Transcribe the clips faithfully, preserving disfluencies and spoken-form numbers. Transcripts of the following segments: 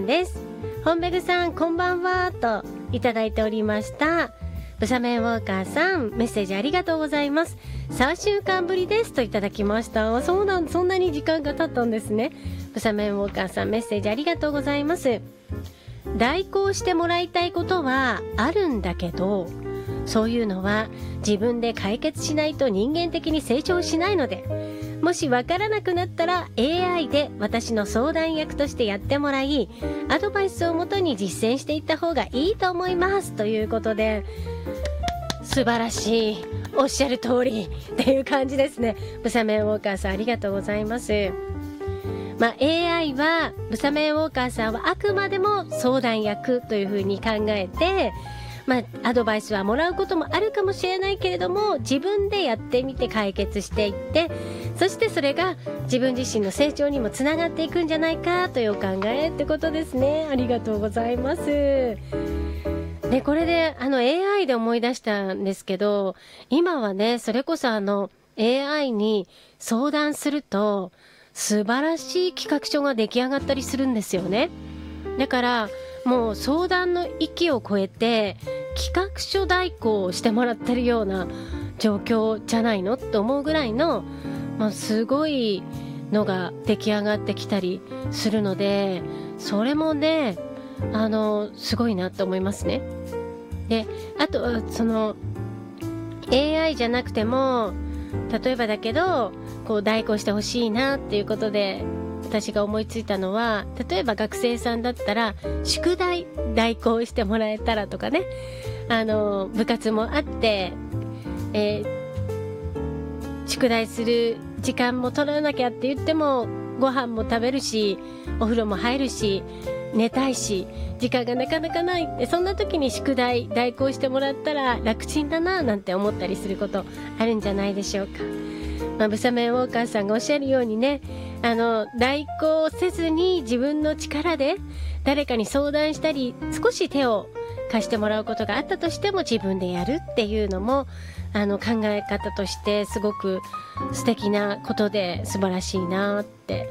です。本ベグさんこんばんはといただいておりました。ブサメンウォーカーさん、メッセージありがとうございます。さんしゅうかんぶりですといただきました。そうなん、そんなに時間が経ったんですね。ブサメンウォーカーさん、メッセージありがとうございます。代行してもらいたいことはあるんだけど、そういうのは自分で解決しないと人間的に成長しないので、もしわからなくなったら エーアイ で私の相談役としてやってもらい、アドバイスをもとに実践していった方がいいと思いますということで、素晴らしい、おっしゃる通りっていう感じですね。ブサメンウォーカーさんありがとうございます。まあ、エーアイ はブサメンウォーカーさんはあくまでも相談役というふうに考えて、まあ、アドバイスはもらうこともあるかもしれないけれども、自分でやってみて解決していって、そしてそれが自分自身の成長にもつながっていくんじゃないかというお考えってことですね。ありがとうございます。で、これであの エーアイ で思い出したんですけど、今はね、それこそあの エーアイ に相談すると素晴らしい企画書が出来上がったりするんですよね。だからもう相談の域を超えて企画書代行をしてもらってるような状況じゃないのって思うぐらいの、まあ、すごいのが出来上がってきたりするので、それもね、あのすごいなと思いますね。で、あとはその エーアイ じゃなくても、例えばだけどこう代行してほしいなっていうことで私が思いついたのは、例えば学生さんだったら宿題代行してもらえたらとかね、あの部活もあって、えー、宿題する時間も取らなきゃって言ってもご飯も食べるし、お風呂も入るし、寝たいし、時間がなかなかないって、そんな時に宿題代行してもらったら楽ちんだななんて思ったりすることあるんじゃないでしょうか。まあ、ブサメンウォーカーさんがおっしゃるようにね、あの代行せずに自分の力で誰かに相談したり、少し手を貸してもらうことがあったとしても自分でやるっていうのも、あの考え方としてすごく素敵なことで素晴らしいなって、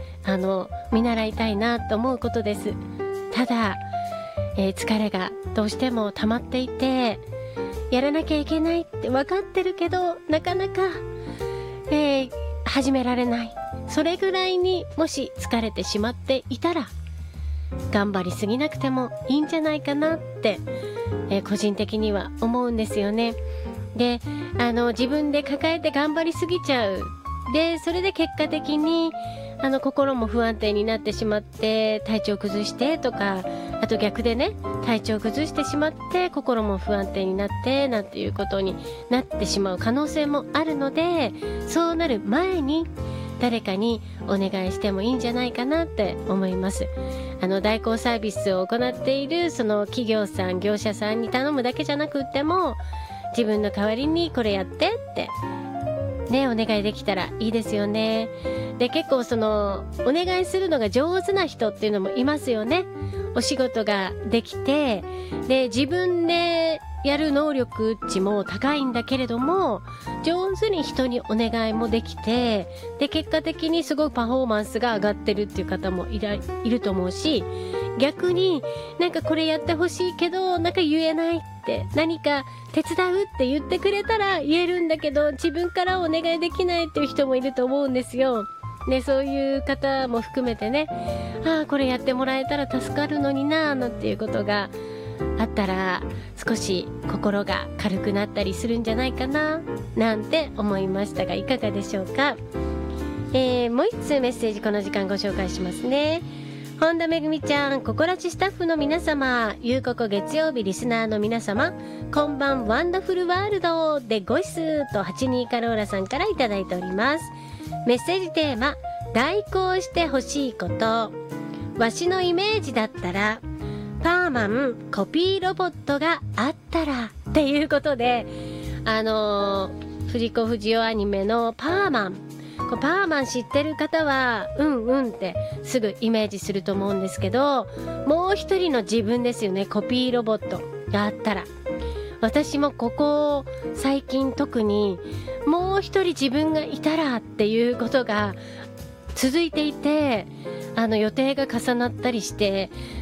あの見習いたいなと思うことです。ただ、えー、疲れがどうしても溜まっていて、やらなきゃいけないって分かってるけどなかなか、えー、始められない。それぐらいにもし疲れてしまっていたら、頑張りすぎなくてもいいんじゃないかなって、えー、個人的には思うんですよね。で、あの自分で抱えて頑張りすぎちゃう。で、それで結果的にあの心も不安定になってしまって体調崩してとか、あと逆でね、体調崩してしまって心も不安定になってなんていうことになってしまう可能性もあるので、そうなる前に誰かにお願いしてもいいんじゃないかなって思います。あの代行サービスを行っているその企業さん、業者さんに頼むだけじゃなくっても、自分の代わりにこれやってってね、お願いできたらいいですよね。で、結構そのお願いするのが上手な人っていうのもいますよね。お仕事ができて、で自分でやる能力値も高いんだけれども、上手に人にお願いもできて、で結果的にすごいパフォーマンスが上がってるっていう方もいらいると思うし、逆になんかこれやってほしいけどなんか言えないって、何か手伝うって言ってくれたら言えるんだけど自分からお願いできないっていう人もいると思うんですよ。ね、そういう方も含めてね、ああこれやってもらえたら助かるのになーなんていうことがあったら、少し心が軽くなったりするんじゃないかななんて思いましたが、いかがでしょうか。えー、もう一通メッセージこの時間ご紹介しますね。本田めぐみちゃん、ココラチスタッフの皆様、ゆうここ月曜日リスナーの皆様、こんばんワンダフルワールドでごいすとはちにーカローラさんからいただいております。メッセージテーマ、代行してほしいこと。わしのイメージだったらパーマンコピーロボットがあったらっていうことで、あのー、藤子不二雄アニメのパーマン、こうパーマン知ってる方はうんうんってすぐイメージすると思うんですけど、もう一人の自分ですよね、コピーロボットがあったら。私もここ最近特にもう一人自分がいたらっていうことが続いていて、あの予定が重なったりして、